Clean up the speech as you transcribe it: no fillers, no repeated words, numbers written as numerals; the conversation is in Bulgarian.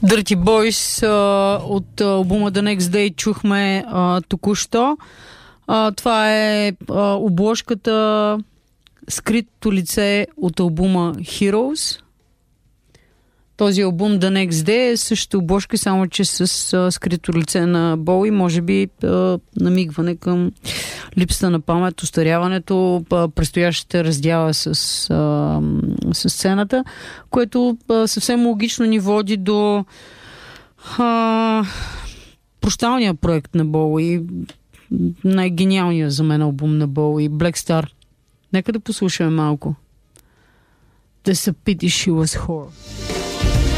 Dirty Boys от албума The Next Day чухме току-що. Това е обложката скритото лице от албума Heroes. Този албум The Next Day е също обложка, само че с скрито лице на Боуи. Може би намигване към липсата на памет, устаряването, предстоящата раздяла с сцената, което съвсем логично ни води до прощалния проект на Боуи, най-гениалният за мен албум на Боуи, Black Star. Нека да послушаме малко. There's a pity she was whore.